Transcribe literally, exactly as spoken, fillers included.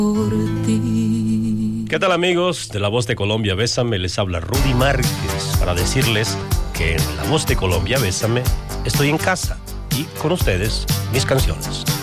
¿Qué tal, amigos de La Voz de Colombia? Bésame, les habla Rudy Márquez para decirles que en La Voz de Colombia Bésame estoy en casa y con ustedes mis canciones.